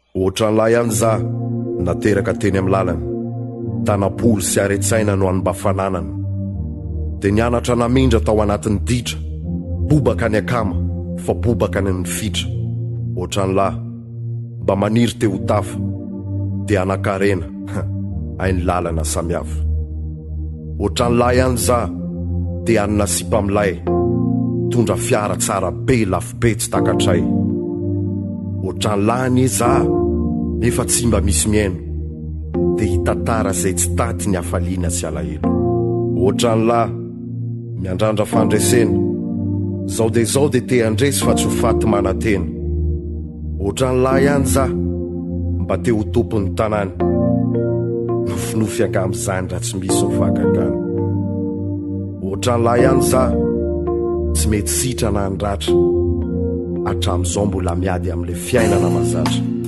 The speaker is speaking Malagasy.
ohatran'lahy ihany za nateraka teny amin'ny lalana, tanapolo sy aretsaina no any mba fananana. Dia nianatra namindra tao anatin'ny ditra, bobaka ny akama fa bobaka ny fitra. Ohatran'lahy mba maniry teo ho tafa, dia anakarena hainy lalana samihafa. Ohatran'lahy ihany za dia any nasipa amilay, tondra fiara tsara be lafo be tsy takatray. Ohatran'lahy anie za nefa tsy mba misy miaino, dia hitatara zay tsy taty ny hafaliana sy alahelo. Ohatran'lahy miandrandra fandresena, zao dia te andresy fa tsy ho faty manantena. Ohatran'lahy ihany za mba te ho tompon'ny tanàny, nofinofy angamizany raha tsy misy mivakagany. Ohatran'lahy ihany za tsy mety sitra na andratra, hatram'izao mbola miady amin'ilay fiainana mazatra.